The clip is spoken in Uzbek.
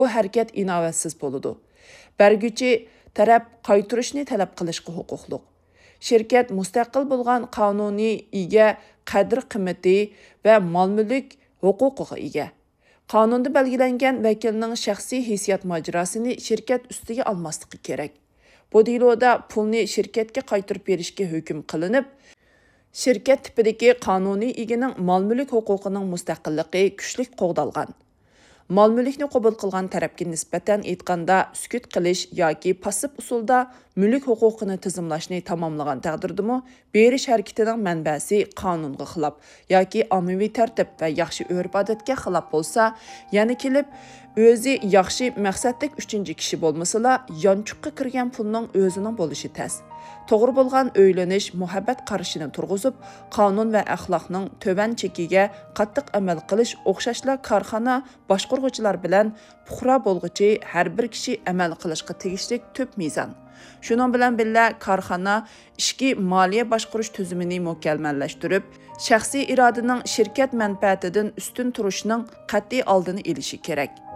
bu harakat inovatsiz bo'ladi. Bergüchi taraf qaytarishni talab qilishga huquqliq. Şirket mustaqil bo'lgan qonuniy ega qadr-qimmati va mol-mulk huquqiga ega. Qonunda belgilangan vakilning shaxsiy hissiyat majrasini shirkat ustiga olmasligi kerak. Bu deloda pulni shirkatga qaytarib berishga hukm qilinib, shirkat tipidagi qonuniy egining mol-mulk huquqining mustaqilligi kuchli qo'g'dalgan. Mol-mulkni qabul qilgan tarafga nisbatan aytganda sukut qilish yoki passiv usulda mulk huquqini tizimlashni tamomlagan taqdirdami, berish harakatining manbasi qonunga xilof yoki ommaviy tartib va yaxshi urf-odatga xilof bo'lsa, yana kelib o'zi yaxshi maqsadlik uchinchi kishi bo'lmasa-la, yonchuqqa kirgan pulning o'zining bo'lishi tas. To'g'ri bo'lgan o'ylanish, muhabbat qarashini turg'izib, qonun va axloqning to'van chekiga qattiq amal qilish o'xshashlar korxona boshqaruvchilar bilan puxra bo'lg'ichi har bir kishi amal qilishga tegishli tub mezon. Shuning bilan birga korxona ishki moliya boshqarish tuzumini mukammallashtirib, shaxsiy irodaning shirkat manfaatidan ustun turishining qat'iy oldini olishi kerak.